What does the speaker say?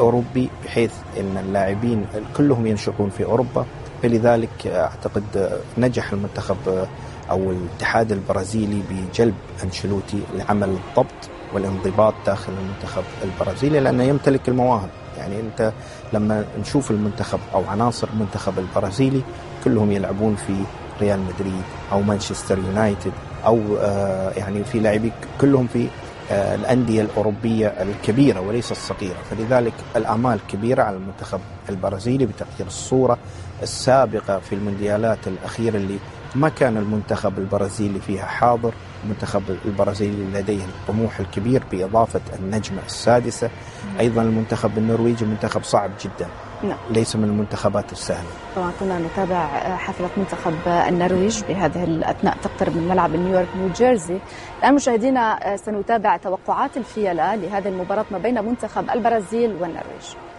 أوروبي، بحيث أن اللاعبين كلهم ينشؤون في أوروبا. فلذلك أعتقد نجح المنتخب أو الاتحاد البرازيلي بجلب أنشيلوتي لعمل الضبط والانضباط داخل المنتخب البرازيلي، لأنه يمتلك المواهب. يعني أنت لما نشوف المنتخب أو عناصر المنتخب البرازيلي كلهم يلعبون في ريال مدريد أو مانشستر يونايتد، أو يعني في لاعبين كلهم في الأندية الأوروبية الكبيرة وليس الصغيرة. فلذلك الآمال كبيرة على المنتخب البرازيلي بتغيير الصورة السابقة في المونديالات الأخيرة اللي ما كان المنتخب البرازيلي فيها حاضر. المنتخب البرازيلي لديه الطموح الكبير بإضافة النجمة السادسة. أيضا المنتخب النرويجي منتخب صعب جدا، ليس من المنتخبات السهلة. طبعا كنا نتابع حفلة منتخب النرويج بهذه الأثناء تقترب من ملعب نيوجيرسي. الآن مشاهدينا سنتابع توقعات الفيلة لهذه المباراة ما بين منتخب البرازيل والنرويج.